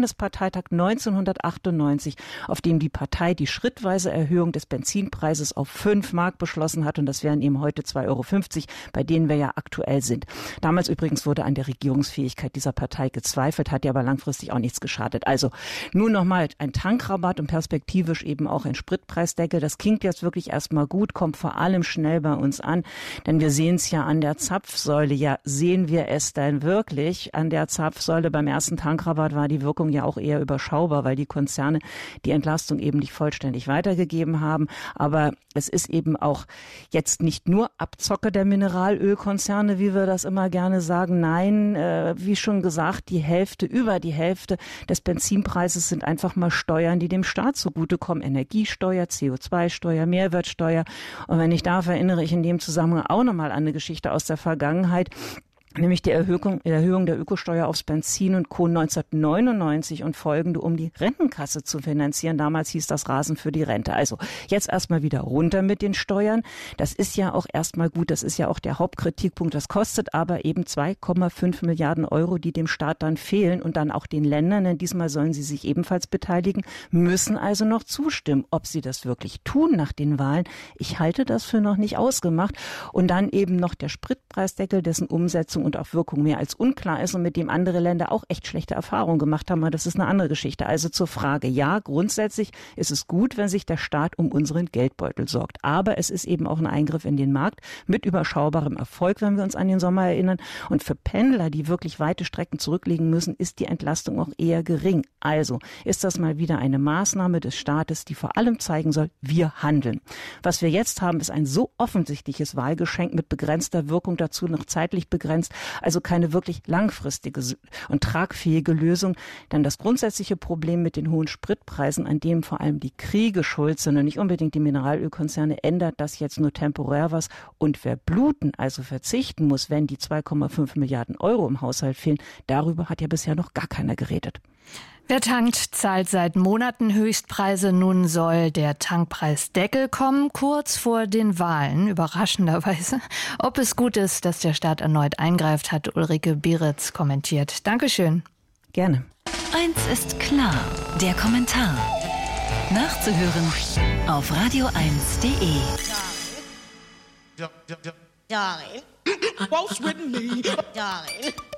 Bundesparteitag 1998, auf dem die Partei die schrittweise Erhöhung des Benzinpreises auf 5 Mark beschlossen hat. Und das wären eben heute 2,50 €, bei denen wir ja aktuell sind. Damals übrigens wurde an der Regierungsfähigkeit dieser Partei gezweifelt, hat ja aber langfristig auch nichts geschadet. Also nun nochmal ein Tankrabatt und perspektivisch eben auch ein Spritpreisdeckel. Das klingt jetzt wirklich erstmal gut, kommt vor allem schnell bei uns an, denn wir sehen es ja an der Zapfsäule. Ja, sehen wir es denn wirklich? An der Zapfsäule beim ersten Tankrabatt war die Wirkung ja auch eher überschaubar, weil die Konzerne die Entlastung eben nicht vollständig weitergegeben haben. Aber es ist eben auch jetzt nicht nur Abzocke der Mineralölkonzerne, wie wir das immer gerne sagen. Nein, wie schon gesagt, über die Hälfte des Benzinpreises sind einfach mal Steuern, die dem Staat zugutekommen. Energiesteuer, CO2-Steuer, Mehrwertsteuer. Und wenn ich darf, erinnere ich in dem Zusammenhang auch nochmal an eine Geschichte aus der Vergangenheit. Nämlich die Erhöhung der Ökosteuer aufs Benzin und Co. 1999 und folgende, um die Rentenkasse zu finanzieren. Damals hieß das Rasen für die Rente. Also jetzt erstmal wieder runter mit den Steuern. Das ist ja auch erstmal gut. Das ist ja auch der Hauptkritikpunkt. Das kostet aber eben 2,5 Milliarden Euro, die dem Staat dann fehlen und dann auch den Ländern. Denn diesmal sollen sie sich ebenfalls beteiligen, müssen also noch zustimmen. Ob sie das wirklich tun nach den Wahlen, ich halte das für noch nicht ausgemacht. Und dann eben noch der Spritpreisdeckel, dessen Umsetzung und auch Wirkung mehr als unklar ist und mit dem andere Länder auch echt schlechte Erfahrungen gemacht haben. Aber das ist eine andere Geschichte. Also zur Frage, ja, grundsätzlich ist es gut, wenn sich der Staat um unseren Geldbeutel sorgt. Aber es ist eben auch ein Eingriff in den Markt mit überschaubarem Erfolg, wenn wir uns an den Sommer erinnern. Und für Pendler, die wirklich weite Strecken zurücklegen müssen, ist die Entlastung auch eher gering. Also ist das mal wieder eine Maßnahme des Staates, die vor allem zeigen soll, wir handeln. Was wir jetzt haben, ist ein so offensichtliches Wahlgeschenk mit begrenzter Wirkung, dazu noch zeitlich begrenzt. Also keine wirklich langfristige und tragfähige Lösung. Denn das grundsätzliche Problem mit den hohen Spritpreisen, an dem vor allem die Kriege schuld sind und nicht unbedingt die Mineralölkonzerne, ändert das jetzt nur temporär was. Und wer bluten, also verzichten muss, wenn die 2,5 Milliarden Euro im Haushalt fehlen, darüber hat ja bisher noch gar keiner geredet. Wer tankt, zahlt seit Monaten Höchstpreise. Nun soll der Tankpreisdeckel kommen, kurz vor den Wahlen, überraschenderweise. Ob es gut ist, dass der Staat erneut eingreift, hat Ulrike Bieritz kommentiert. Dankeschön. Gerne. Eins ist klar, der Kommentar. Nachzuhören auf radio1.de. Darling, what's with me? Darling.